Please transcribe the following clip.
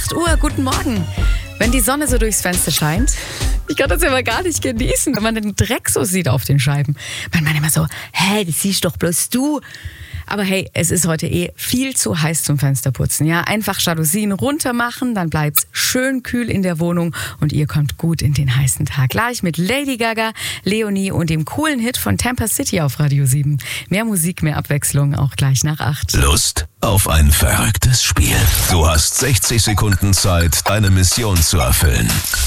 8 Uhr, guten Morgen. Wenn die Sonne so durchs Fenster scheint, ich kann das aber gar nicht genießen, wenn man den Dreck so sieht auf den Scheiben. Man meint immer so, hey, das siehst doch bloß du. Aber hey, es ist heute viel zu heiß zum Fensterputzen. Ja, einfach Jalousien runter machen, dann bleibt's schön kühl in der Wohnung und ihr kommt gut in den heißen Tag. Gleich mit Lady Gaga, Leonie und dem coolen Hit von Tampa City auf Radio 7. Mehr Musik, mehr Abwechslung, auch gleich nach 8. Lust auf ein verrücktes Spiel? Du hast 60 Sekunden Zeit, deine Mission zu erfüllen.